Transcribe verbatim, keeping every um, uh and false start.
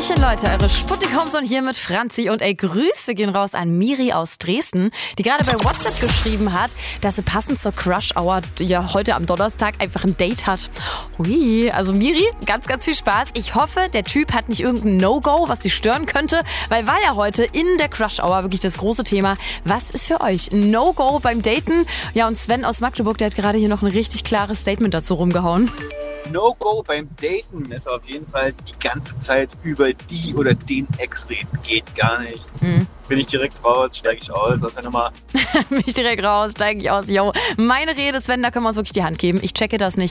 Hallöchen Leute, eure Sputnik Homezone hier mit Franzi und ey, Grüße gehen raus an Miri aus Dresden, die gerade bei WhatsApp geschrieben hat, dass sie passend zur Crush Hour ja heute am Donnerstag einfach ein Date hat. Ui, also Miri, ganz, ganz viel Spaß. Ich hoffe, der Typ hat nicht irgendein No-Go, was sie stören könnte, weil war ja heute in der Crush Hour wirklich das große Thema. Was ist für euch ein No-Go beim Daten? Ja, und Sven aus Magdeburg, der hat gerade hier noch ein richtig klares Statement dazu rumgehauen. No-Go beim Daten ist auf jeden Fall die ganze Zeit über die oder den Ex reden. Geht gar nicht. Mhm. Bin ich direkt raus, steige ich aus aus der Nummer. Bin ich direkt raus, steige ich aus. Yo, meine Rede, Sven, da können wir uns wirklich die Hand geben. Ich checke das nicht.